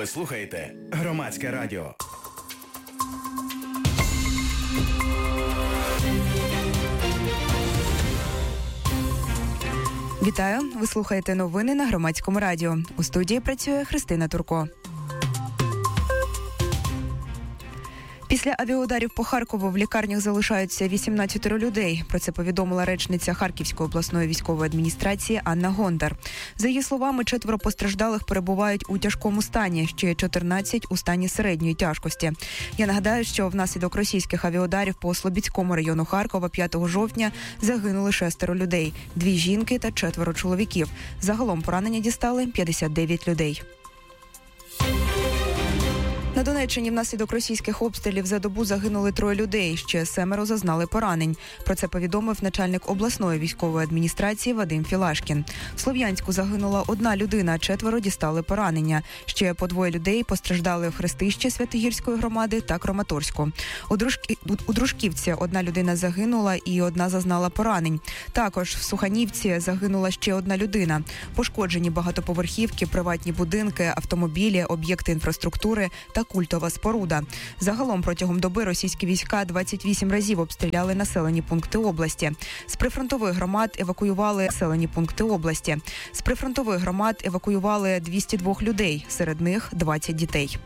Ви слухаєте Громадське радіо. Вітаю! Ви слухаєте новини на Громадському радіо. У студії працює Христина Турко. Після авіаударів по Харкову в лікарнях залишаються 18 людей. Про це повідомила речниця Харківської обласної військової адміністрації Анна Гондар. За її словами, 4 постраждалих перебувають у тяжкому стані, ще 14 у стані середньої тяжкості. Я нагадаю, що внаслідок російських авіаударів по Слобідському району Харкова 5 жовтня загинули 6 людей, 2 жінки та 4 чоловіків. Загалом поранення дістали 59 людей. На Донеччині внаслідок російських обстрілів за добу загинули 3 людей, ще 7 зазнали поранень. Про це повідомив начальник обласної військової адміністрації Вадим Філашкін. В Слов'янську загинула 1 людина, 4 дістали поранення. Ще по 2 людей постраждали в Хрестищі Святогірської громади та Краматорську. У Дружківці 1 людина загинула і 1 зазнала поранень. Також в Суханівці загинула ще 1 людина. Пошкоджені багатоповерхівки, приватні будинки, автомобілі, об'єкти інфраструктури та культова споруда. Загалом протягом доби російські війська 28 разів обстріляли населені пункти області. З прифронтових громад евакуювали 202 людей, серед них 20 дітей.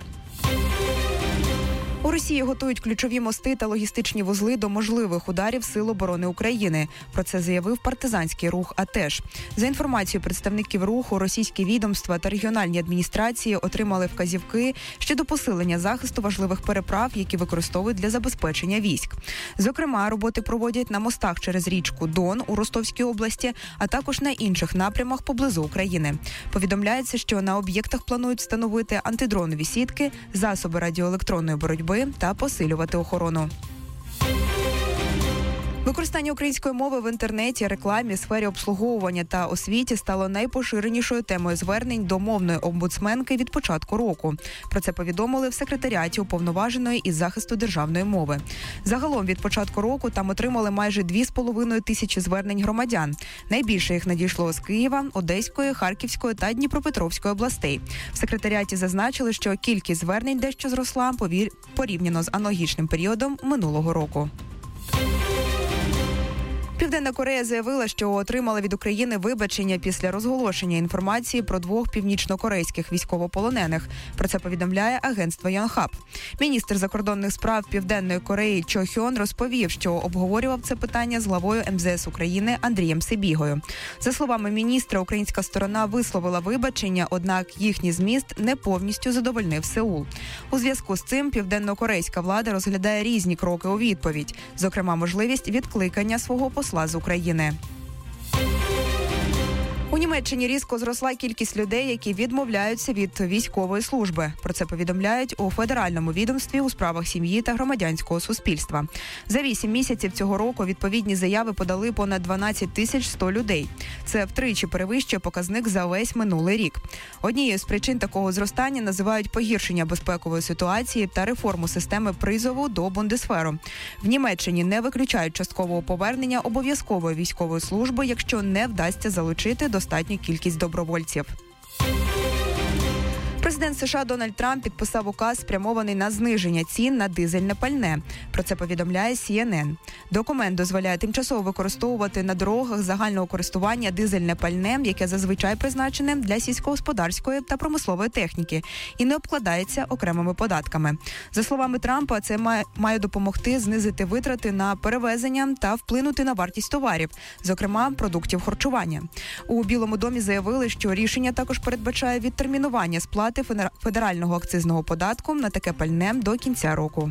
У Росії готують ключові мости та логістичні вузли до можливих ударів Сил оборони України. Про це заявив партизанський рух «АТЕШ». За інформацією представників руху, російські відомства та регіональні адміністрації отримали вказівки щодо посилення захисту важливих переправ, які використовують для забезпечення військ. Зокрема, роботи проводять на мостах через річку Дон у Ростовській області, а також на інших напрямах поблизу України. Повідомляється, що на об'єктах планують встановити антидронові сітки, засоби радіоелектронної боротьби та посилювати охорону. Використання української мови в інтернеті, рекламі, сфері обслуговування та освіті стало найпоширенішою темою звернень до мовної омбудсменки від початку року. Про це повідомили в секретаріаті Уповноваженої із захисту державної мови. Загалом від початку року там отримали майже 2,5 тисячі звернень громадян. Найбільше їх надійшло з Києва, Одеської, Харківської та Дніпропетровської областей. В секретаріаті зазначили, що кількість звернень дещо зросла порівняно з аналогічним періодом минулого року. Південна Корея заявила, що отримала від України вибачення після розголошення інформації про 2 північнокорейських військовополонених. Про це повідомляє агентство Йонхап. Міністр закордонних справ Південної Кореї Чо Хьон розповів, що обговорював це питання з главою МЗС України Андрієм Сибігою. За словами міністра, українська сторона висловила вибачення, однак їхній зміст не повністю задовольнив Сеул. У зв'язку з цим південнокорейська влада розглядає різні кроки у відповідь, зокрема можливість відкликання свого посла з України. У Німеччині різко зросла кількість людей, які відмовляються від військової служби. Про це повідомляють у Федеральному відомстві у справах сім'ї та громадянського суспільства. За 8 місяців цього року відповідні заяви подали понад 12 100 людей. Це втричі перевищує показник за весь минулий рік. Однією з причин такого зростання називають погіршення безпекової ситуації та реформу системи призову до Бундесверу. В Німеччині не виключають часткового повернення обов'язкової військової служби, якщо не вдасться залучити достатню кількість добровольців. Президент США Дональд Трамп підписав указ, спрямований на зниження цін на дизельне пальне. Про це повідомляє CNN. Документ дозволяє тимчасово використовувати на дорогах загального користування дизельне пальне, яке зазвичай призначене для сільськогосподарської та промислової техніки і не обкладається окремими податками. За словами Трампа, це має допомогти знизити витрати на перевезення та вплинути на вартість товарів, зокрема продуктів харчування. У Білому домі заявили, що рішення також передбачає відтермінування сплати федерального акцизного податку на таке пальне до кінця року.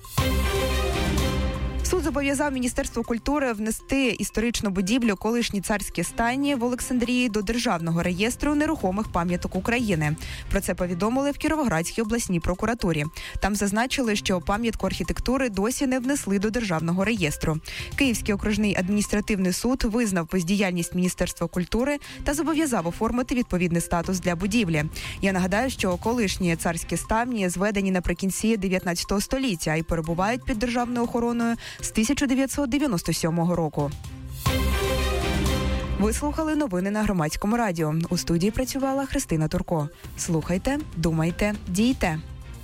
Суд зобов'язав Міністерство культури внести історичну будівлю колишні царські стайні в Олександрії до Державного реєстру нерухомих пам'яток України. Про це повідомили в Кіровоградській обласній прокуратурі. Там зазначили, що пам'ятку архітектури досі не внесли до Державного реєстру. Київський окружний адміністративний суд визнав бездіяльність Міністерства культури та зобов'язав оформити відповідний статус для будівлі. Я нагадаю, що колишні царські ставні зведені наприкінці 19 століття і перебувають під державною охороною з 1997 року. Ви слухали новини на Громадському радіо. У студії працювала Христина Турко. Слухайте, думайте, дійте.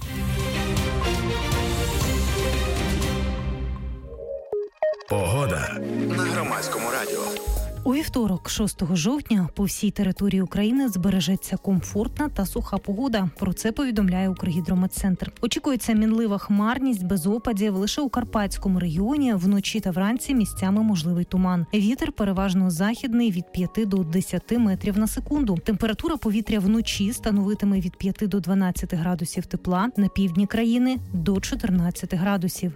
Погода на Громадському радіо. У вівторок, 6 жовтня, по всій території України збережеться комфортна та суха погода. Про це повідомляє Укргідрометцентр. Очікується мінлива хмарність без опадів. Лише у Карпатському регіоні вночі та вранці місцями можливий туман. Вітер переважно західний від 5 до 10 метрів на секунду. Температура повітря вночі становитиме від 5 до 12 градусів тепла. На півдні країни – до 14 градусів.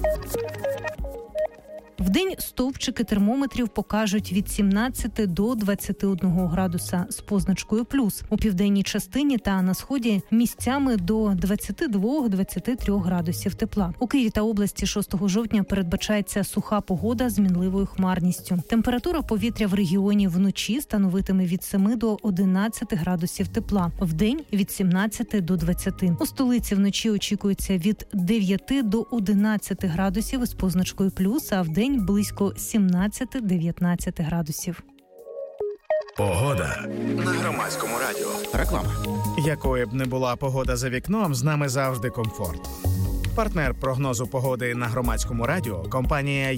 Вдень стовпчики термометрів покажуть від 17 до 21 градуса з позначкою плюс. У південній частині та на сході місцями до 22-23 градусів тепла. У Києві та області 6 жовтня передбачається суха погода з мінливою хмарністю. Температура повітря в регіоні вночі становитиме від 7 до 11 градусів тепла. Вдень від 17 до 20. У столиці вночі очікується від 9 до 11 градусів із позначкою плюс, а вдень близько 17-19 градусів. Погода на Громадському радіо. Реклама. Якою б не була погода за вікном, з нами завжди комфорт. Партнер прогнозу погоди на Громадському радіо – компанія